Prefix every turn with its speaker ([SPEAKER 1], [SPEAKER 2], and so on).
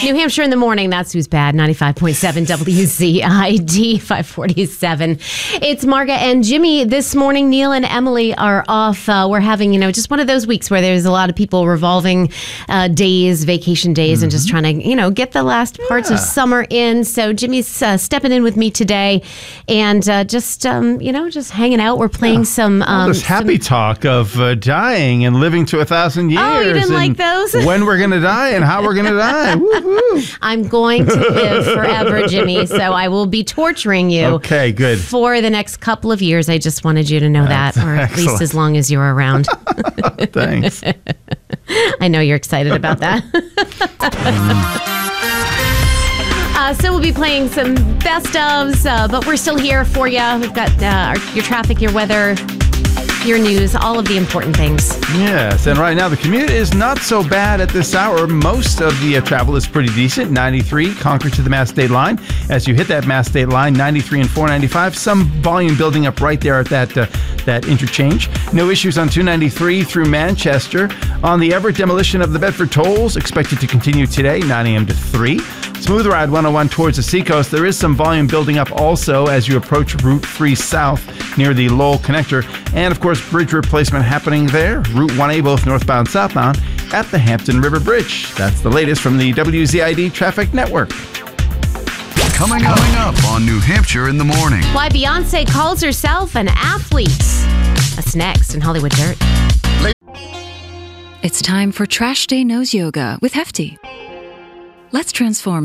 [SPEAKER 1] New Hampshire in the morning, that's who's bad. 95.7 WZID 547. It's Marga and Jimmy. This morning, Neil and Emily are off. We're having, just one of those weeks where there's a lot of people revolving days, vacation days, and just trying to, get the last parts of summer in. So Jimmy's stepping in with me today and just hanging out. We're playing some...
[SPEAKER 2] this happy talk of dying and living to 1,000 years.
[SPEAKER 1] Oh, you didn't like those?
[SPEAKER 2] When we're going to die and how we're going to die. Woo-hoo.
[SPEAKER 1] I'm going to live forever, Jimmy, so I will be torturing you.
[SPEAKER 2] Okay, good.
[SPEAKER 1] For the next couple of years. I just wanted you to know that, or at least as long as you're around.
[SPEAKER 2] Thanks.
[SPEAKER 1] I know you're excited about that. So we'll be playing some best ofs, but we're still here for you. We've got your traffic, your weather, your news, all of the important things.
[SPEAKER 2] Yes, and right now the commute is not so bad at this hour. Most of the travel is pretty decent. 93, Concord to the Mass State line. As you hit that Mass State line, 93 and 495, some volume building up right there at that interchange. No issues on 293 through Manchester. On the Everett demolition of the Bedford tolls, expected to continue today, 9 a.m. to 3. Smooth Ride 101 towards the Seacoast. There is some volume building up also as you approach Route 3 South near the Lowell Connector. And, of course, bridge replacement happening there. Route 1A, both northbound, southbound, at the Hampton River Bridge. That's the latest from the WZID Traffic Network.
[SPEAKER 3] Coming up on New Hampshire in the morning.
[SPEAKER 1] Why Beyonce calls herself an athlete. That's next in Hollywood Dirt.
[SPEAKER 4] It's time for Trash Day Nose Yoga with Hefty. Let's transform